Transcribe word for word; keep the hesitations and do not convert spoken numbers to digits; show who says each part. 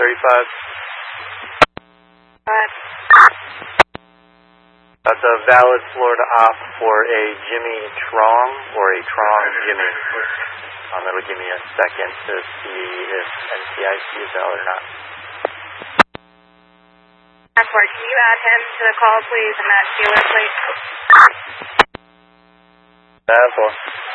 Speaker 1: thirty-five.
Speaker 2: Five.
Speaker 1: That's a valid Florida op for a Jimmy Trong or a Trong Jimmy. Um, it'll give me a second to see if N C I C is valid or not.
Speaker 2: Passport, can you add him to the call, please, and that dealer plate?
Speaker 1: That's all.